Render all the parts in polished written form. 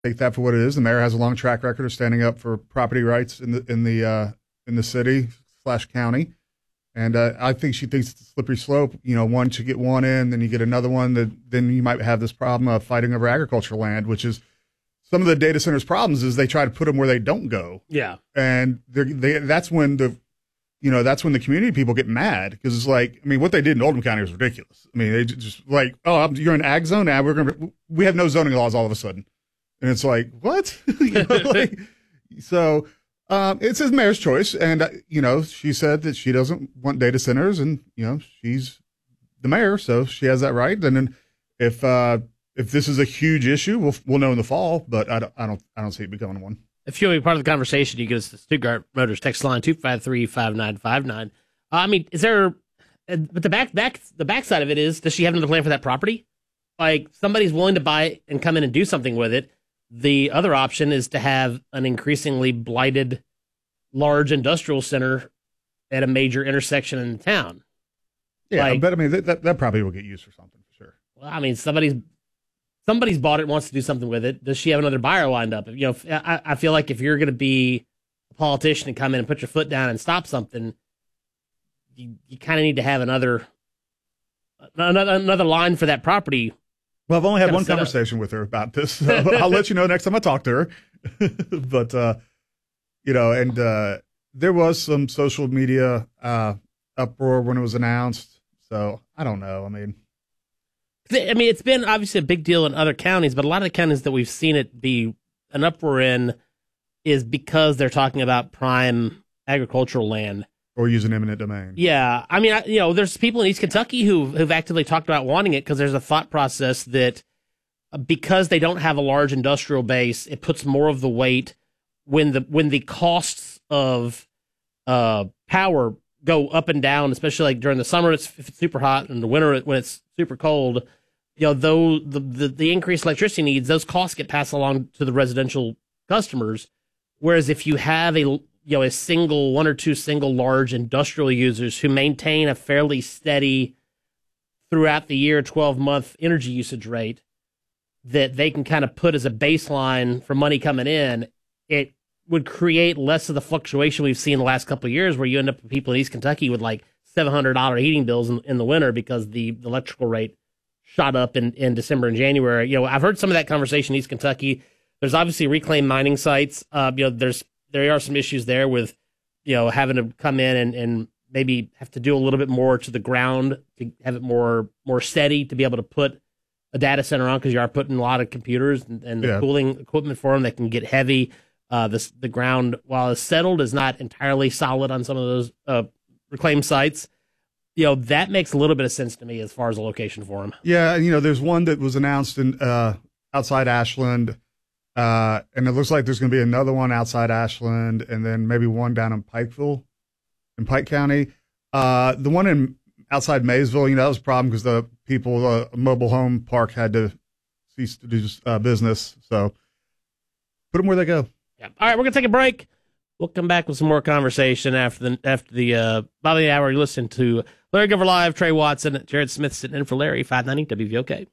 take that for what it is. The mayor has a long track record of standing up for property rights in the city / county. And I think she thinks it's a slippery slope. Once you get one in, then you get another one. Then you might have this problem of fighting over agricultural land, which is some of the data centers' problems is they try to put them where they don't go. Yeah, and that's when the community people get mad because it's like, what they did in Oldham County was ridiculous. They just like, oh, you're in ag zone now. We have no zoning laws all of a sudden, and it's like what? So. It's his mayor's choice, and she said that she doesn't want data centers, and she's the mayor, so she has that right. And then if this is a huge issue, we'll know in the fall. But I don't see it becoming one. If you want to be part of the conversation, you get us the Stuttgart Motors text line 253-5959. Is there? But the backside of it is, does she have another plan for that property? Like somebody's willing to buy it and come in and do something with it. The other option is to have an increasingly blighted large industrial center at a major intersection in the town. Yeah, but that probably will get used for something for sure. Well, somebody's bought it, wants to do something with it. Does she have another buyer lined up? I feel like if you're going to be a politician and come in and put your foot down and stop something, you kind of need to have another line for that property. Well, I've only had one conversation with her about this, so I'll let you know next time I talk to her. But, there was some social media uproar when it was announced, so I don't know. It's been obviously a big deal in other counties, but a lot of the counties that we've seen it be an uproar in is because they're talking about prime agricultural land. Or using eminent domain. Yeah. There's people in East Kentucky who've actively talked about wanting it because there's a thought process that because they don't have a large industrial base, it puts more of the weight when the costs of power go up and down, especially like during the summer if it's super hot, and the winter when it's super cold. Though the increased electricity needs, those costs get passed along to the residential customers. Whereas if you have one or two single large industrial users who maintain a fairly steady throughout the year 12-month energy usage rate that they can kind of put as a baseline for money coming in, it would create less of the fluctuation we've seen the last couple of years where you end up with people in East Kentucky with like $700 heating bills in the winter because the electrical rate shot up in December and January. I've heard some of that conversation in East Kentucky. There's obviously reclaimed mining sites. There are some issues there with, having to come in and maybe have to do a little bit more to the ground to have it more steady to be able to put a data center on, because you are putting a lot of computers and the cooling equipment for them that can get heavy. The ground, while it's settled, is not entirely solid on some of those reclaimed sites. That makes a little bit of sense to me as far as a location for them. Yeah, there's one that was announced in outside Ashland. And it looks like there's going to be another one outside Ashland, and then maybe one down in Pikeville, in Pike County. The one outside Maysville, that was a problem because the people, mobile home park had to cease to do business. So put them where they go. Yeah. All right, we're going to take a break. We'll come back with some more conversation after the bottom of the hour. You listen to Larry Gover Live, Trey Watson, Jared Smith sitting in for Larry, 590 WVOK.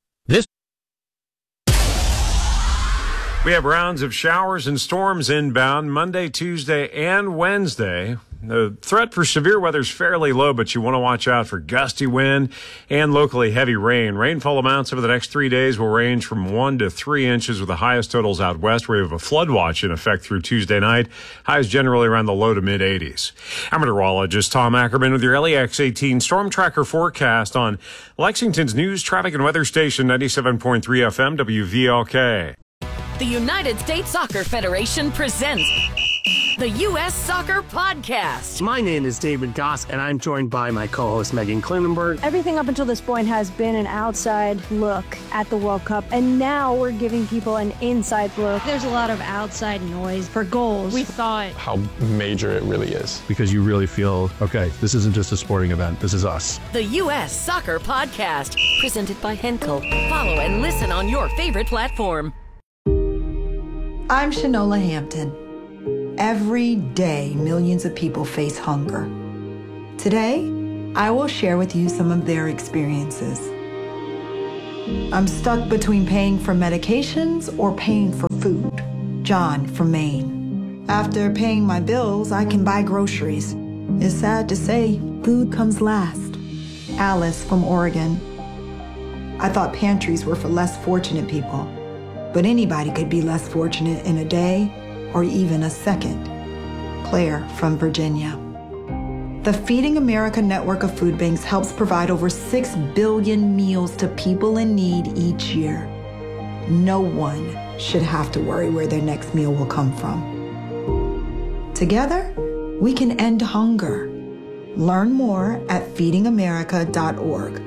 We have rounds of showers and storms inbound Monday, Tuesday, and Wednesday. The threat for severe weather is fairly low, but you want to watch out for gusty wind and locally heavy rain. Rainfall amounts over the next 3 days will range from 1 to 3 inches, with the highest totals out west, where we have a flood watch in effect through Tuesday night. Highs generally around the low to mid 80s. I'm meteorologist Tom Ackerman with your LEX 18 Storm Tracker forecast on Lexington's news, traffic, and weather station 97.3 FM WVLK. The United States Soccer Federation presents the U.S. Soccer Podcast. My name is David Goss, and I'm joined by my co-host Megan Klinenberg. Everything up until this point has been an outside look at the World Cup, and now we're giving people an inside look. There's a lot of outside noise for goals. We thought how major it really is. Because you really feel, okay, this isn't just a sporting event, this is us. The U.S. Soccer Podcast, presented by Henkel. Follow and listen on your favorite platform. I'm Shanola Hampton. Every day, millions of people face hunger. Today, I will share with you some of their experiences. I'm stuck between paying for medications or paying for food. John from Maine. After paying my bills, I can buy groceries. It's sad to say, food comes last. Alice from Oregon. I thought pantries were for less fortunate people, but anybody could be less fortunate in a day or even a second. Claire from Virginia. The Feeding America network of food banks helps provide over 6 billion meals to people in need each year. No one should have to worry where their next meal will come from. Together, we can end hunger. Learn more at feedingamerica.org.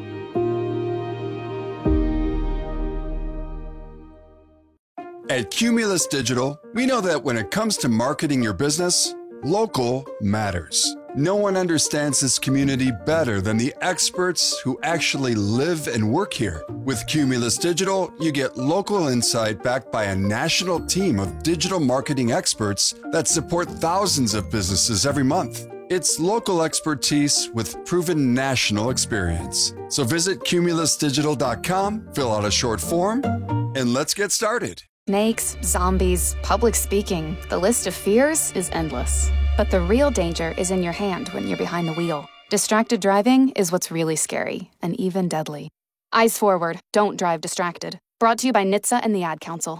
At Cumulus Digital, we know that when it comes to marketing your business, local matters. No one understands this community better than the experts who actually live and work here. With Cumulus Digital, you get local insight backed by a national team of digital marketing experts that support thousands of businesses every month. It's local expertise with proven national experience. So visit cumulusdigital.com, fill out a short form, and let's get started. Snakes, zombies, public speaking. The list of fears is endless. But the real danger is in your hand when you're behind the wheel. Distracted driving is what's really scary and even deadly. Eyes forward, don't drive distracted. Brought to you by NHTSA and the Ad Council.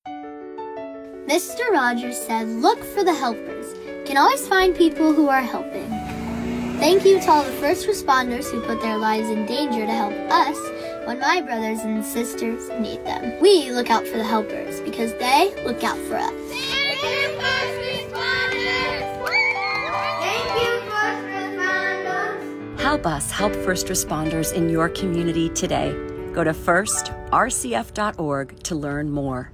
Mr. Rogers said, look for the helpers. You can always find people who are helping. Thank you to all the first responders who put their lives in danger to help us when my brothers and sisters need them. We look out for the helpers because they look out for us. Thank you, first responders! Thank you, first responders! Help us help first responders in your community today. Go to firstrcf.org to learn more.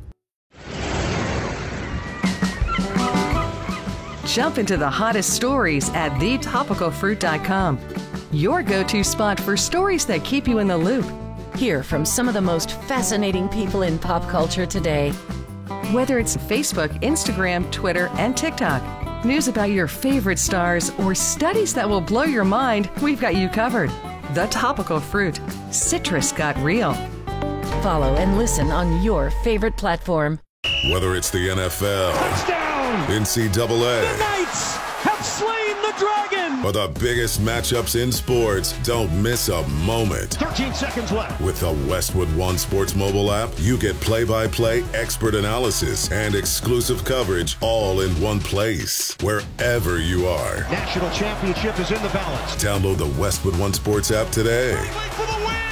Jump into the hottest stories at thetopicalfruit.com. Your go-to spot for stories that keep you in the loop. Hear from some of the most fascinating people in pop culture today. Whether it's Facebook, Instagram, Twitter, and TikTok, news about your favorite stars, or studies that will blow your mind, we've got you covered. The Topical Fruit. Citrus got real. Follow and listen on your favorite platform. Whether it's the NFL, touchdown, NCAA, the Knights have slain the dragon, or the biggest matchups in sports, don't miss a moment. 13 seconds left. With the Westwood One Sports mobile app, you get play-by-play expert analysis and exclusive coverage all in one place, wherever you are. National championship is in the balance. Download the Westwood One Sports app today. For the win!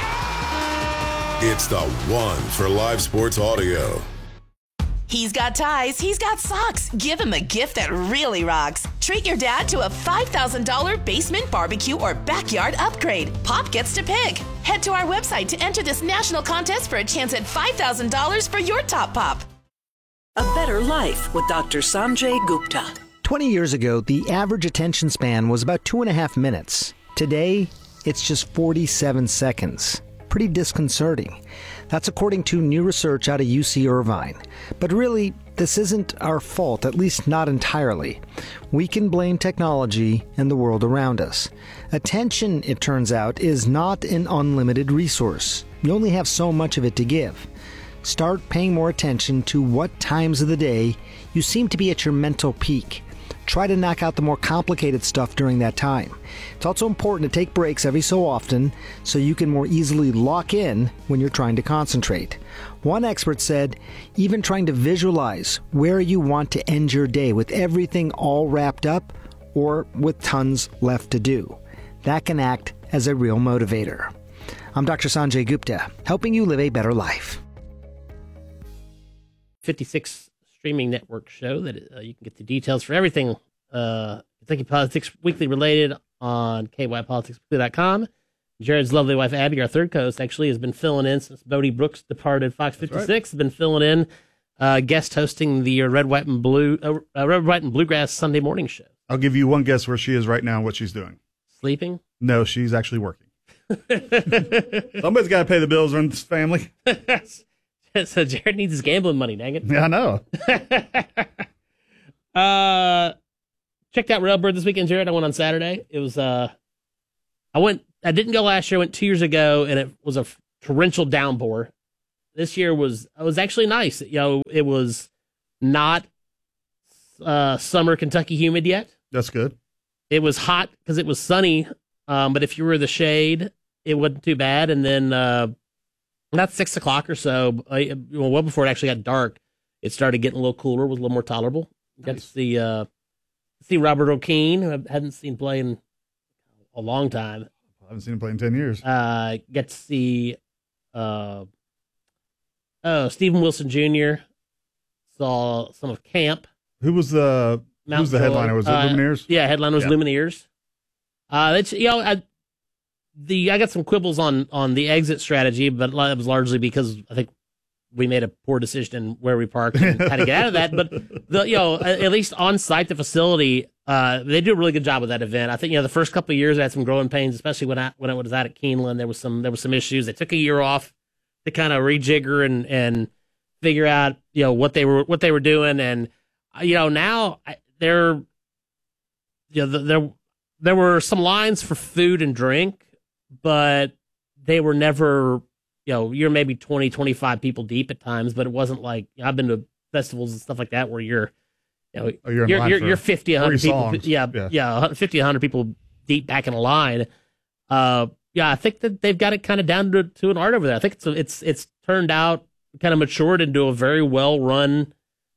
Yeah! It's the one for live sports audio. He's got ties, he's got socks. Give him a gift that really rocks. Treat your dad to a $5,000 basement barbecue or backyard upgrade. Pop gets to pick. Head to our website to enter this national contest for a chance at $5,000 for your top pop. A Better Life with Dr. Sanjay Gupta. 20 years ago, the average attention span was about 2.5 minutes. Today, it's just 47 seconds. Pretty disconcerting. That's according to new research out of UC Irvine. But really, this isn't our fault, at least not entirely. We can blame technology and the world around us. Attention, it turns out, is not an unlimited resource. You only have so much of it to give. Start paying more attention to what times of the day you seem to be at your mental peak. Try to knock out the more complicated stuff during that time. It's also important to take breaks every so often so you can more easily lock in when you're trying to concentrate. One expert said, even trying to visualize where you want to end your day with everything all wrapped up or with tons left to do. That can act as a real motivator. I'm Dr. Sanjay Gupta, helping you live a better life. 56 streaming network show that you can get the details for everything Kentucky Politics Weekly related on kypoliticsweekly.com. Jared's lovely wife Abby, our third co-host, actually has been filling in since Bodie Brooks departed Fox 56. Right. Has been filling in, guest hosting the Red, White, and Bluegrass Sunday morning show. I'll give you one guess where she is right now and what she's doing. Sleeping? No, she's actually working. Somebody's got to pay the bills, run this family. So Jared needs his gambling money, dang it. Yeah, I know. Checked out Railbird this weekend, Jared. I went on Saturday. It was, I didn't go last year. I went 2 years ago, and it was a torrential downpour. This year was actually nice. It was not summer Kentucky humid yet. That's good. It was hot because it was sunny, but if you were in the shade, it wasn't too bad. And then about 6 o'clock or so, well before it actually got dark, it started getting a little cooler, was a little more tolerable. Got to see Robert O'Keefe, who I hadn't seen play in a long time. I haven't seen him play in 10 years. Get to see Stephen Wilson Jr. Saw some of Camp. Who was the headliner? Was it Lumineers? Yeah, headliner was Lumineers. I got some quibbles on the exit strategy, but it was largely because I think we made a poor decision in where we parked and how to get out of that. But at least on site, the facility, they do a really good job with that event. I think the first couple of years I had some growing pains, especially when I was out at Keeneland. There was some issues. They took a year off to kind of rejigger and figure out what they were doing. And now there were some lines for food and drink, but they were never, you're maybe 20, 25 people deep at times, but it wasn't like, I've been to festivals and stuff like that where you're 50, 100 people. Songs. Yeah. 50, 100 people deep back in a line. I think that they've got it kind of down to an art over there. I think it's turned out, kind of matured into a very well run,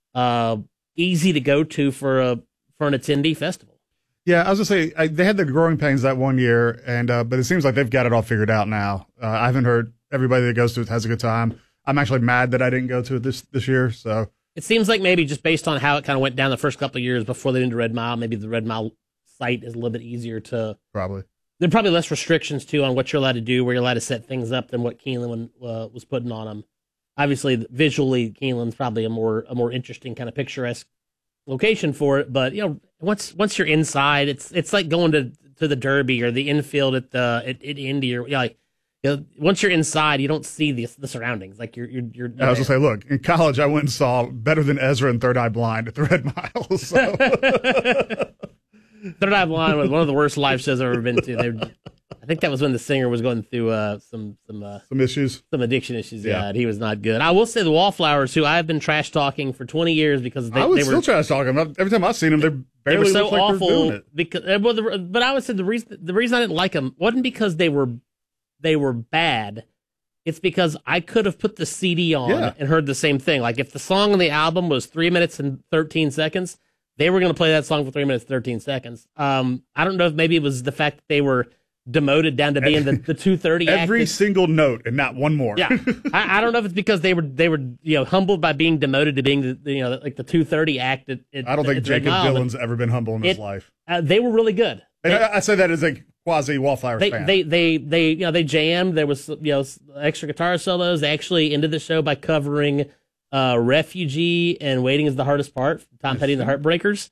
easy to go to for an attendee festival. Yeah, I was gonna say they had the growing pains that one year, and but it seems like they've got it all figured out now. I haven't heard everybody that goes to it has a good time. I'm actually mad that I didn't go to it this year. So it seems like maybe just based on how it kind of went down the first couple of years before they went into Red Mile, maybe the Red Mile site is a little bit easier to. Probably. There are probably less restrictions too on what you're allowed to do, where you're allowed to set things up than what Keeneland was putting on them. Obviously, visually, Keeneland's probably a more interesting kind of picturesque location for it, but once you're inside, it's like going to the Derby or the infield at Indy, or once you're inside, you don't see the surroundings. Like you're. I was gonna say, look, in college, I went and saw Better Than Ezra and Third Eye Blind at the Red Mile. So. Third Eye Blind was one of the worst live shows I've ever been to. I think that was when the singer was going through some issues, some addiction issues. Yeah, and he was not good. I will say the Wallflowers, who I've been trash talking for 20 years because they were still trash talking. Every time I've seen them, they were so like awful. Doing it. Because, but I would say the reason I didn't like them wasn't because they were bad. It's because I could have put the CD on and heard the same thing. Like if the song on the album was 3 minutes and 13 seconds, they were going to play that song for 3 minutes, 13 seconds. I don't know if maybe it was the fact that they were demoted down to being the 2:30 act. Every single note and not one more. Yeah. I don't know if it's because they were humbled by being demoted to being the 2:30 act. I don't think Jacob Dylan's ever been humble in his life. They were really good. I say that as a quasi Wallflowers fan. They jammed. There was extra guitar solos. They actually ended the show by covering Refugee and Waiting Is the Hardest Part from Tom Petty and the Heartbreakers.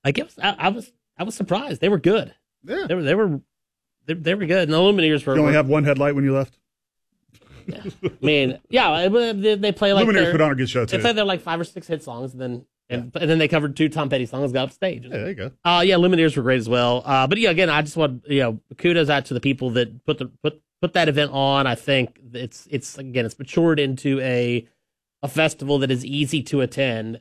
I was surprised. They were good. Yeah. They were good. And the Lumineers were. You only have one headlight when you left? Yeah. I mean, yeah, they play like Lumineers put on a good show too. They played their like 5 or 6 hit songs, and then they covered 2 Tom Petty songs, got off stage. Yeah, there you go. Lumineers were great as well. But again, I just want kudos out to the people that put that event on. I think it's matured into a festival that is easy to attend,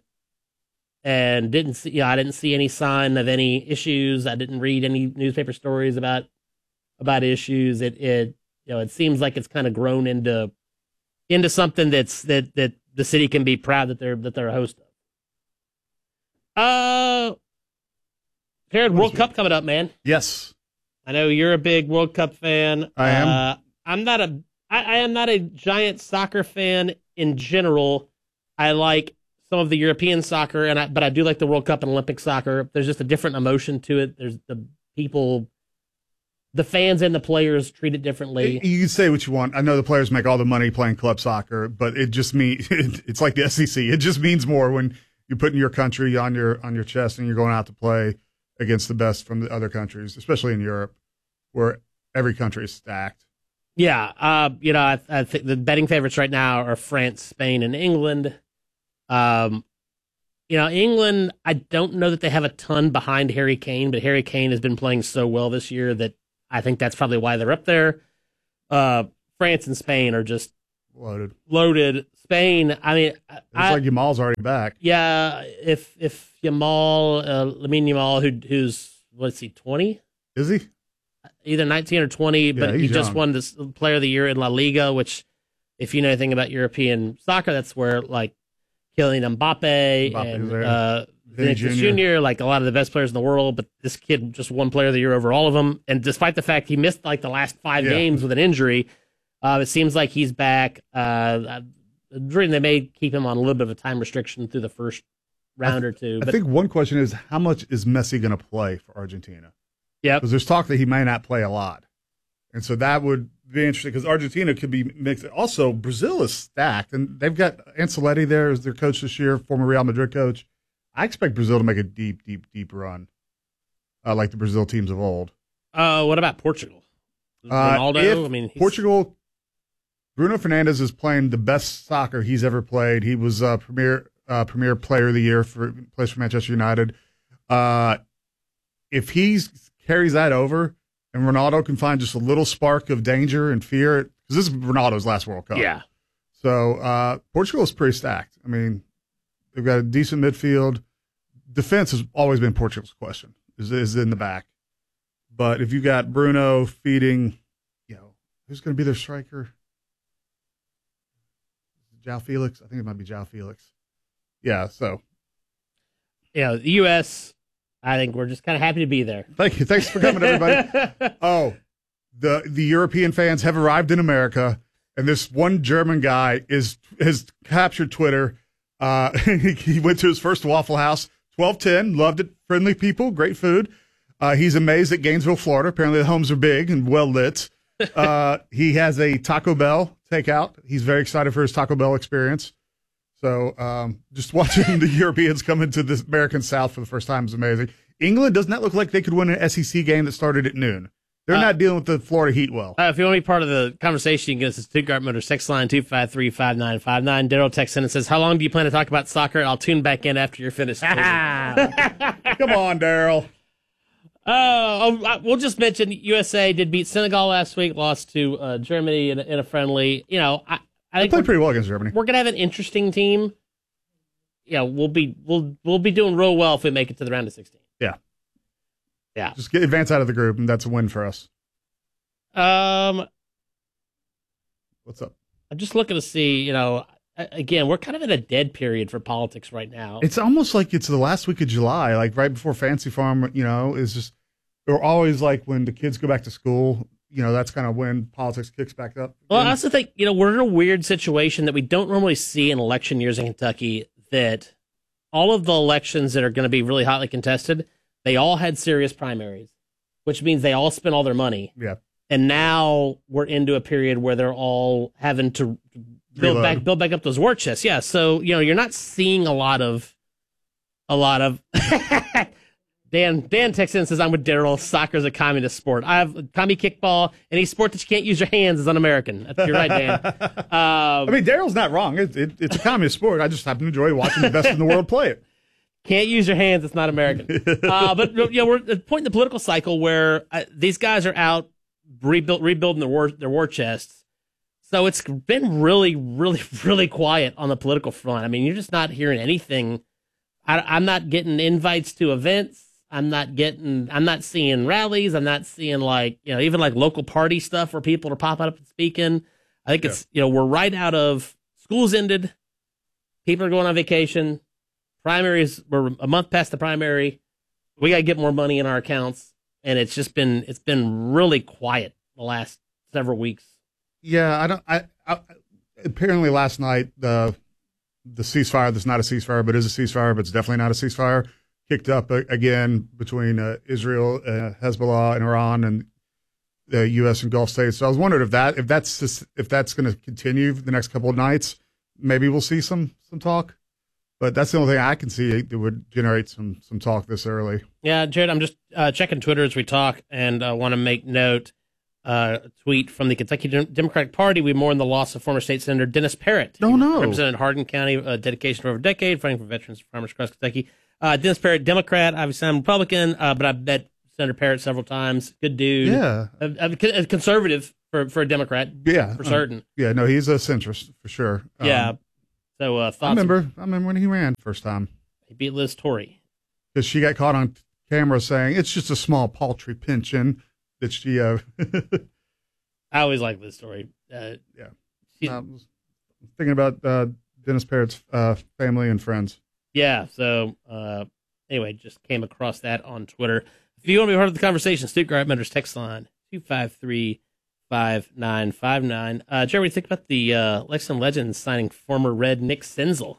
and I didn't see any sign of any issues. I didn't read any newspaper stories about issues. It seems like it's kind of grown into something that the city can be proud that they're a host of. Jared, World Cup coming up, man. Yes, I know you're a big World Cup fan. I am. I am not a giant soccer fan in general. I like some of the European soccer, but I do like the World Cup and Olympic soccer. There's just a different emotion to it. There's the fans and the players treat it differently. You can say what you want. I know the players make all the money playing club soccer, but it just means it's like the SEC. It just means more when you're putting your country on your chest and you're going out to play against the best from the other countries, especially in Europe, where every country is stacked. Yeah, I think the betting favorites right now are France, Spain, and England. England, I don't know that they have a ton behind Harry Kane, but Harry Kane has been playing so well this year that I think that's probably why they're up there. France and Spain are just loaded. Spain, I mean, it's like Yamal's already back. Yeah, if Lamine Yamal, who's what's he, 20? Is he? Either 19 or 20, but he just won this Player of the Year in La Liga, which, if you know anything about European soccer, that's where like Kylian Mbappe and Vinicius Jr., like a lot of the best players in the world, but this kid just won Player of the Year over all of them. And despite the fact he missed like the last 5 games with an injury, it seems like he's back. They may keep him on a little bit of a time restriction through the first round or two. I think one question is, how much is Messi going to play for Argentina? Yeah, because there's talk that he may not play a lot. And so that would be interesting because Argentina could be mixed. Also, Brazil is stacked, and they've got Ancelotti there as their coach this year, former Real Madrid coach. I expect Brazil to make a deep run, like the Brazil teams of old. What about Portugal? Ronaldo? Portugal, Bruno Fernandes is playing the best soccer he's ever played. He was premier player of the year plays for Manchester United. If he carries that over, and Ronaldo can find just a little spark of danger and fear, because this is Ronaldo's last World Cup. Yeah. So Portugal is pretty stacked. I mean, they've got a decent midfield. Defense has always been Portugal's question, is in the back. But if you got Bruno feeding, who's going to be their striker? João Felix? I think it might be João Felix. Yeah, so. Yeah, the U.S., I think we're just kind of happy to be there. Thank you. Thanks for coming, everybody. The European fans have arrived in America, and this one German guy has captured Twitter. He went to his first Waffle House, 1210, loved it, friendly people, great food. He's amazed at Gainesville, Florida. Apparently the homes are big and well lit. He has a Taco Bell takeout. He's very excited for his Taco Bell experience. So just watching the Europeans come into the American South for the first time is amazing. England does not look like they could win an SEC game that started at noon. They're not dealing with the Florida heat well. If you want to be part of the conversation, you can get us at Stuttgart Motors text line 253-5959. Daryl texts in and says, how long do you plan to talk about soccer? I'll tune back in after you're finished. Come on, Daryl. We'll just mention USA did beat Senegal last week, lost to Germany in a friendly. I think they played pretty well against Germany. We're gonna have an interesting team. We'll be doing real well if we make it to the round of 16. Yeah. Just advance out of the group, and that's a win for us. What's up? I'm just looking to see. Again, we're kind of in a dead period for politics right now. It's almost like it's the last week of July, like right before Fancy Farm. Is just we're always like when the kids go back to school. That's kind of when politics kicks back up. Well, I also think, we're in a weird situation that we don't normally see in election years in Kentucky, that all of the elections that are going to be really hotly contested, they all had serious primaries, which means they all spent all their money. Yeah. And now we're into a period where they're all having to build back up those war chests. Yeah. So, you're not seeing a lot of Dan texts in and says, I'm with Daryl. Soccer is a communist sport. I have commie kickball. Any sport that you can't use your hands is un-American. You're right, Dan. Daryl's not wrong. It's a communist sport. I just happen to enjoy watching the best in the world play it. Can't use your hands. It's not American. But we're at a point in the political cycle where these guys are out rebuilding their war chests. So it's been really, really, really quiet on the political front. I mean, you're just not hearing anything. I'm not getting invites to events. I'm not seeing rallies. I'm not seeing even local party stuff where people are popping up and speaking. I think it's, we're right out of school's ended. People are going on vacation. Primaries, we're a month past the primary. We got to get more money in our accounts. And it's been really quiet the last several weeks. Yeah. Apparently last night, the ceasefire that's not a ceasefire, but is a ceasefire, but it's definitely not a ceasefire, kicked up again between Israel, Hezbollah, and Iran, and the U.S. and Gulf states. So I was wondering if that's going to continue the next couple of nights. Maybe we'll see some talk, but that's the only thing I can see that would generate some talk this early. Yeah, Jared, I'm just checking Twitter as we talk, and want to make note. A tweet from the Kentucky Democratic Party. We mourn the loss of former state senator Dennis Parrott. Oh, no. Represented Hardin County, dedication for over a decade, fighting for veterans and farmers across Kentucky. Dennis Parrott, Democrat. Obviously, I'm Republican, but I've met Senator Parrott several times. Good dude. Yeah. A conservative for a Democrat. Yeah, for certain. Yeah, no, he's a centrist for sure. Yeah. So thoughts? I remember when he ran first time. He beat Liz Torrey because she got caught on camera saying it's just a small paltry pension that she. I always like this story. I was thinking about Dennis Parrott's family and friends. Yeah. So anyway, just came across that on Twitter. If you want to be part of the conversation, Stuttgart Motors text line 253-5959. Jerry, what do you think about the Lexington Legends signing former Red Nick Senzel?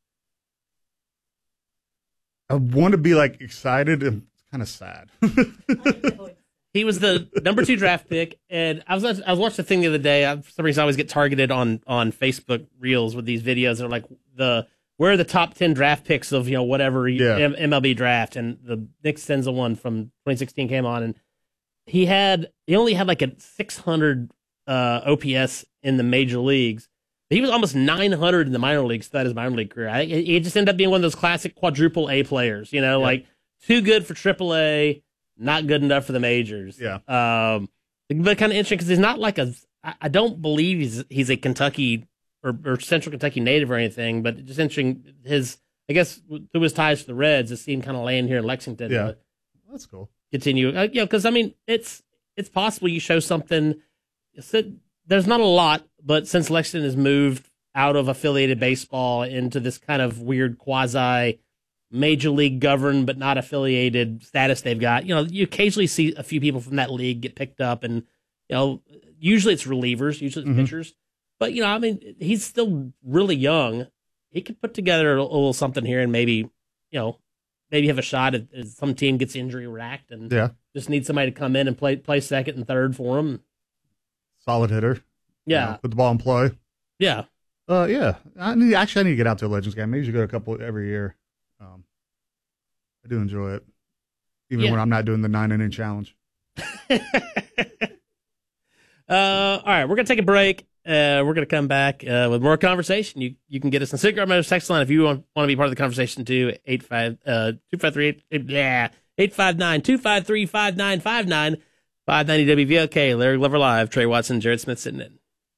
I want to be excited and it's kind of sad. He was the number 2 draft pick, and I was watching the thing the other day. For some reason, I always get targeted on Facebook Reels with these videos. They're like where are the top 10 draft picks of whatever MLB draft, and the Nick Senzel one from 2016 came on, and he only had a 600 OPS in the major leagues. He was almost 900 in the minor leagues throughout his minor league career. He just ended up being one of those classic quadruple A players, too good for triple A, not good enough for the majors. Yeah. But kind of interesting because he's not I don't believe he's a Kentucky or Central Kentucky native or anything, but just interesting I guess through his ties to the Reds, it seemed kind of laying here in Lexington. Yeah. That's cool. Continue. Because it's possible you show something. There's not a lot, but since Lexington has moved out of affiliated baseball into this kind of weird quasi major league governed but not affiliated status they've got, you occasionally see a few people from that league get picked up, and usually it's relievers, usually it's pitchers. But he's still really young. He could put together a little something here, and maybe have a shot at some team gets injury racked and just need somebody to come in and play second and third for him. Solid hitter. Yeah. Put the ball in play. Yeah. Yeah. I need to get out to a Legends game. Maybe you should go to a couple every year. I do enjoy it, even when I'm not doing the 9-inning challenge. All right, we're gonna take a break. We're gonna come back with more conversation. You can get us on Stuttgart Motors text line if you want to be part of the conversation too. 859-253-5959. 590 WVLK, Larry Glover Live, Trey Watson, Jared Smith sitting in.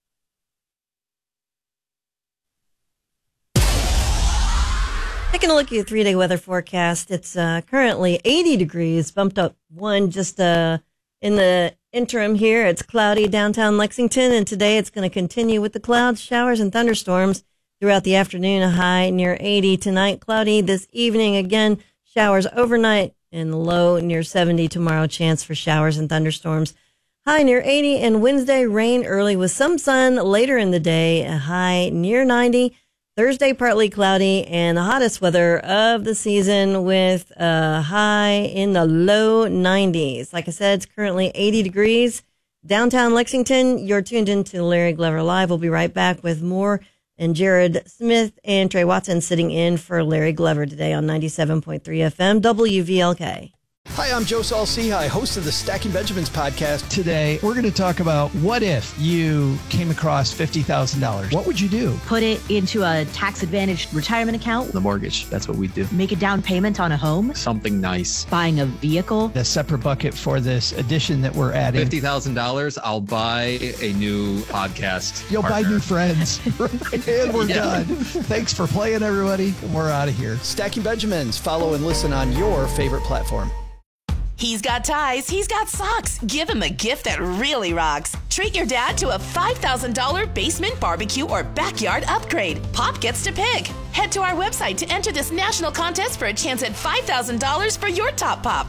Taking a look at your 3-day weather forecast, it's currently 80 degrees, bumped up 1 just in the interim here. It's cloudy downtown Lexington, and today it's going to continue with the clouds, showers, and thunderstorms throughout the afternoon. A high near 80 tonight, cloudy this evening. Again, showers overnight and low near 70 tomorrow. Chance for showers and thunderstorms. High near 80, and Wednesday rain early with some sun later in the day. A high near 90. Thursday, partly cloudy, and the hottest weather of the season with a high in the low 90s. Like I said, it's currently 80 degrees. Downtown Lexington, you're tuned into Larry Glover Live. We'll be right back with more. And Jared Smith and Trey Watson sitting in for Larry Glover today on 97.3 FM WVLK. Hi, I'm Joe Saul-Sehy, host of the Stacking Benjamins podcast. Today, we're going to talk about what if you came across $50,000. What would you do? Put it into a tax-advantaged retirement account. The mortgage, that's what we do. Make a down payment on a home. Something nice. Buying a vehicle. A separate bucket for this addition that we're adding. $50,000, I'll buy a new podcast You'll partner. buy new friends. And we're done. Thanks for playing, everybody. We're out of here. Stacking Benjamins. Follow and listen on your favorite platform. He's got ties, he's got socks. Give him a gift that really rocks. Treat your dad to a $5,000 basement barbecue or backyard upgrade. Pop gets to pick. Head to our website to enter this national contest for a chance at $5,000 for your top pop.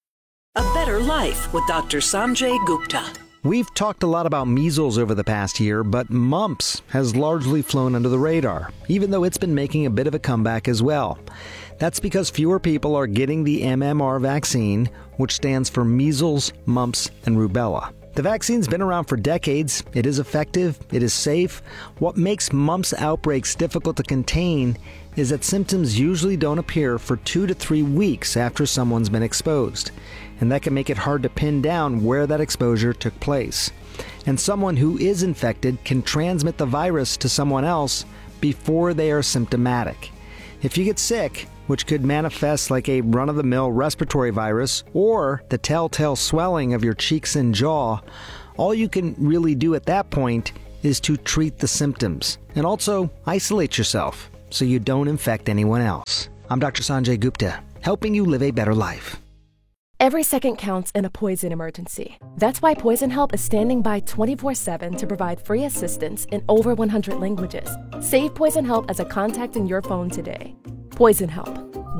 A Better Life with Dr. Sanjay Gupta. We've talked a lot about measles over the past year, but mumps has largely flown under the radar, even though it's been making a bit of a comeback as well. That's because fewer people are getting the MMR vaccine, which stands for measles, mumps, and rubella. The vaccine's been around for decades. It is effective. It is safe. What makes mumps outbreaks difficult to contain is that symptoms usually don't appear for 2 to 3 weeks after someone's been exposed. And that can make it hard to pin down where that exposure took place. And someone who is infected can transmit the virus to someone else before they are symptomatic. If you get sick, which could manifest like a run-of-the-mill respiratory virus or the telltale swelling of your cheeks and jaw, All you can really do at that point is to treat the symptoms and also isolate yourself so you don't infect anyone else. I'm Dr. Sanjay Gupta, helping you live a better life. Every second counts in a poison emergency. That's why Poison Help is standing by 24/7 to provide free assistance in over 100 languages. Save Poison Help as a contact in your phone today. Poison Help,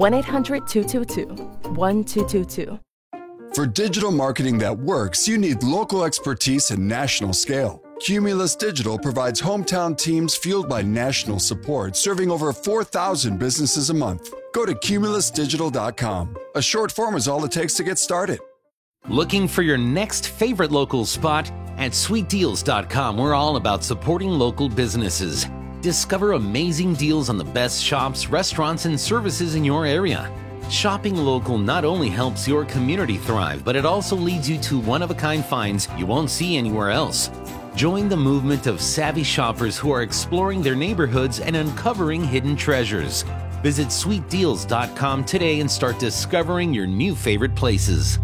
1-800-222-1222. For digital marketing that works, you need local expertise and national scale. Cumulus Digital provides hometown teams fueled by national support, serving over 4,000 businesses a month. Go to cumulusdigital.com. A short form is all it takes to get started. Looking for your next favorite local spot? At sweetdeals.com, we're all about supporting local businesses. Discover amazing deals on the best shops, restaurants, and services in your area. Shopping local not only helps your community thrive, but it also leads you to one-of-a-kind finds you won't see anywhere else. Join the movement of savvy shoppers who are exploring their neighborhoods and uncovering hidden treasures. Visit sweetdeals.com today and start discovering your new favorite places.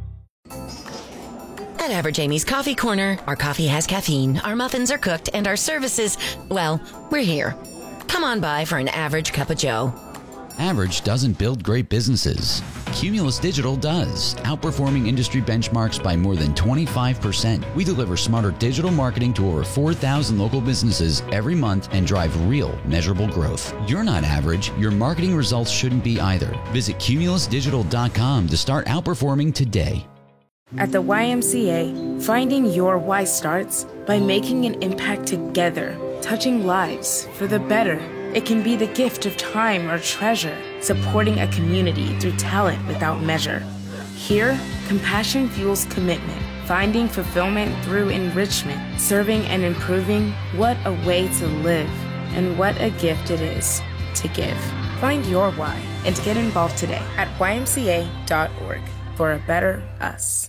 At Average Amy's Coffee Corner, our coffee has caffeine, our muffins are cooked, and our services, well, we're here. Come on by for an average cup of joe. Average doesn't build great businesses. Cumulus Digital does, outperforming industry benchmarks by more than 25%. We deliver smarter digital marketing to over 4,000 local businesses every month and drive real, measurable growth. You're not average. Your marketing results shouldn't be either. Visit cumulusdigital.com to start outperforming today. At the YMCA, finding your why starts by making an impact together, touching lives for the better. It can be the gift of time or treasure, supporting a community through talent without measure. Here, compassion fuels commitment, finding fulfillment through enrichment, serving and improving. What a way to live, and what a gift it is to give. Find your why and get involved today at ymca.org for a better us.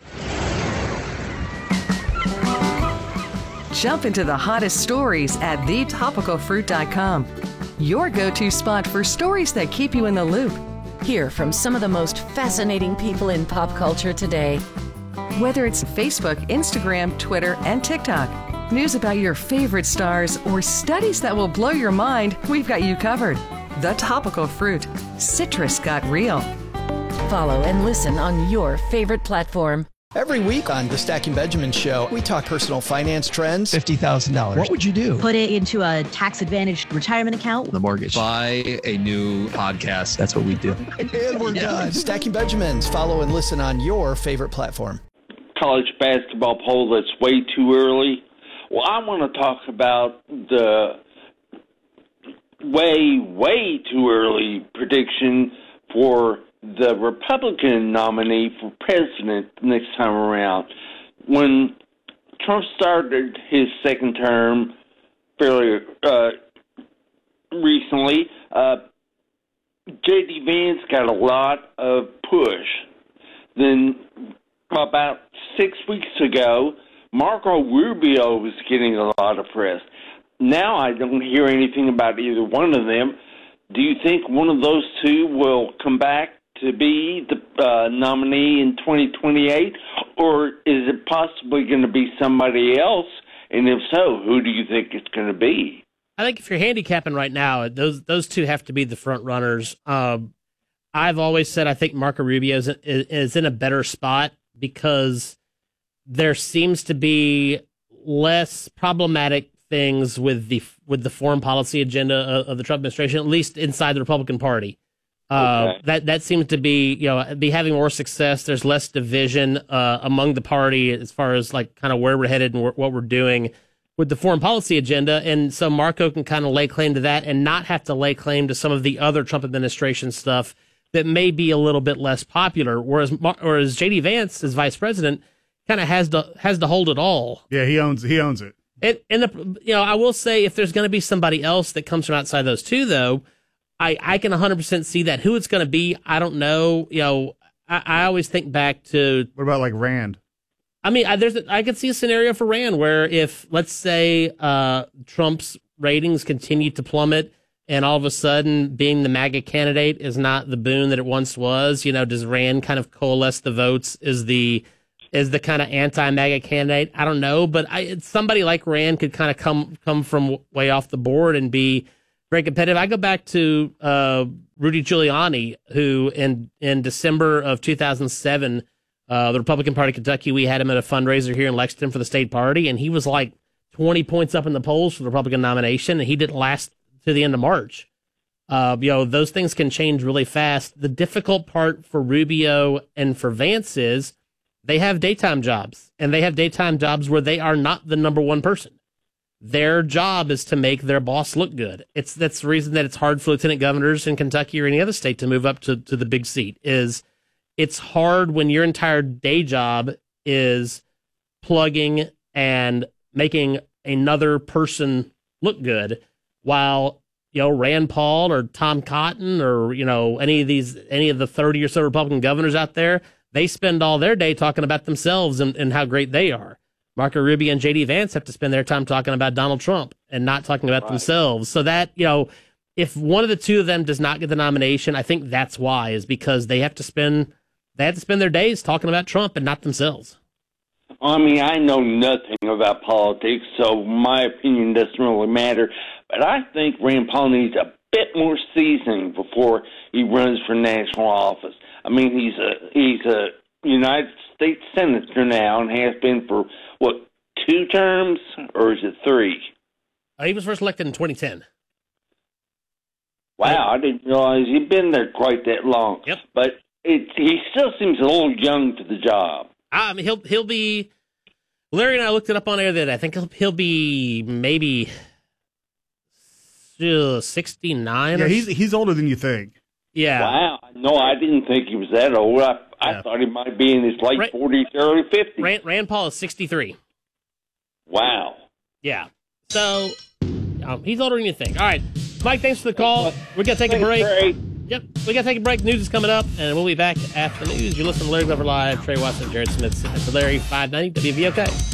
Jump into the hottest stories at thetopicalfruit.com. Your go-to spot for stories that keep you in the loop. Hear from some of the most fascinating people in pop culture today. Whether it's Facebook, Instagram, Twitter, and TikTok, news about your favorite stars, or studies that will blow your mind, we've got you covered. The Topical Fruit. Citrus got real. Follow and listen on your favorite platform. Every week on the Stacking Benjamin Show, we talk personal finance trends. $50,000. What would you do? Put it into a tax-advantaged retirement account. The mortgage. Buy a new podcast. That's what we do. And we're done. Stacking Benjamins. Follow and listen on your favorite platform. College basketball poll that's way too early. Well, I want to talk about the way too early prediction for the Republican nominee for president next time around. When Trump started his second term fairly recently, J.D. Vance got a lot of push. Then about 6 weeks ago, Marco Rubio was getting a lot of press. Now I don't hear anything about either one of them. Do you think one of those two will come back to be the nominee in 2028, or is it possibly going to be somebody else? And if so, who do you think it's going to be? I think if you're handicapping right now, those two have to be the front runners. I've always said I think Marco Rubio is in a better spot because there seems to be less problematic things with the foreign policy agenda of the Trump administration, at least inside the Republican Party. That seems to be having more success. There's less division among the party as far as like kind of where we're headed and what we're doing with the foreign policy agenda, and so Marco can kind of lay claim to that and not have to lay claim to some of the other Trump administration stuff that may be a little bit less popular. Whereas J.D. Vance, as vice president, kind of has to hold it all. Yeah, he owns it. I will say if there's going to be somebody else that comes from outside those two, though, I can 100% see that. Who it's going to be, I don't know. I always think back to... What about like Rand? I mean, I could see a scenario for Rand where if, let's say, Trump's ratings continue to plummet and all of a sudden being the MAGA candidate is not the boon that it once was, does Rand kind of coalesce the votes as the is the kind of anti-MAGA candidate. I don't know, but somebody like Rand could kind of come from way off the board and be very competitive. I go back to Rudy Giuliani, who in December of 2007, the Republican Party of Kentucky, we had him at a fundraiser here in Lexington for the state party, and he was like 20 points up in the polls for the Republican nomination, and he didn't last to the end of March. Those things can change really fast. The difficult part for Rubio and for Vance is they have daytime jobs, and they have daytime jobs where they are not the number one person. Their job is to make their boss look good. That's the reason that it's hard for lieutenant governors in Kentucky or any other state to move up to the big seat. It's hard when your entire day job is plugging and making another person look good, while Rand Paul or Tom Cotton or any of the 30 or so Republican governors out there, they spend all their day talking about themselves and how great they are. Marco Rubio and J.D. Vance have to spend their time talking about Donald Trump and not talking about themselves. So that, if one of the two of them does not get the nomination, I think that's why, is because they have to spend their days talking about Trump and not themselves. I mean, I know nothing about politics, so my opinion doesn't really matter. But I think Rand Paul needs a bit more seasoning before he runs for national office. I mean, he's a United States Senator now and has been for, 2 terms, or is it 3? He was first elected in 2010. Wow, I didn't realize he'd been there quite that long. Yep. But he still seems a little young for the job. I mean, he'll be. Larry and I looked it up on air that I think he'll be maybe 69. Yeah, he's older than you think. Yeah. Wow. No, I didn't think he was that old. I thought he might be in his late 40s, early 50s. Rand Paul is 63. Wow. Yeah. So he's older than you think. All right, Mike, thanks for the call. We're going to take a break. Trey. Yep, we got to take a break. News is coming up, and we'll be back after the news. You're listening to Larry Glover Live. Trey Watson, Jared Smith, it's Larry 590 WVOK.